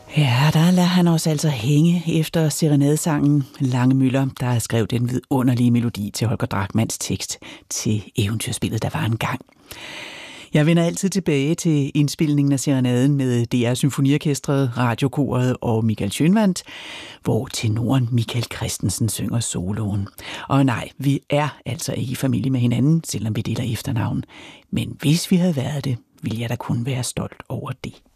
Ja, der lader han os altså hænge efter serenadesangen Lange Møller, der har skrevet den vidunderlige melodi til Holger Drachmanns tekst til eventyrspillet, der var engang. Jeg vender altid tilbage til indspilningen af serenaden med DR Symfoniorkestret, Radiokoret og Michael Schønwandt, hvor tenoren Michael Christensen synger soloen. Og nej, vi er altså ikke i familie med hinanden, selvom vi deler efternavn. Men hvis vi havde været det, ville jeg da kun være stolt over det.